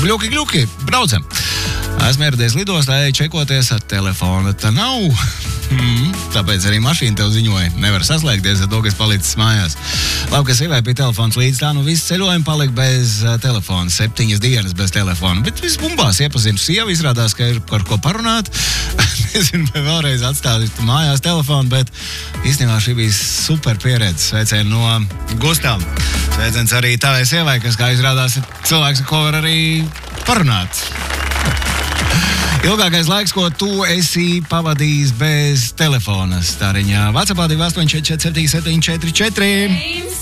Gļuki, braucam. Esmu ieradies lidostā, čekoties ar telefonu. Tā nav. Tāpēc arī mašīna tev ziņoja. Nevar saslēgties ar to, kas palicis mājās. Labi, ka sievai bija telefons līdz, tā visu ceļojumu palika bez telefona. 7 dienas bez telefona. Bet viss bumbās iepazinu sievu, izrādās, ka ir par ko parunāt. Nezinu, vai vēlreiz atstāt mājās telefonu, bet īstenībā šī bija super pieredze. Sveicieni no Gustām. Sveiciens arī tavai sievai, kas, kā izrādās, ir cilvēks, ar ko var arī parunāt. Ilgākais laiks, ko tu esi pavadījis bez telefona stariņā. WhatsAppā 288 77 744.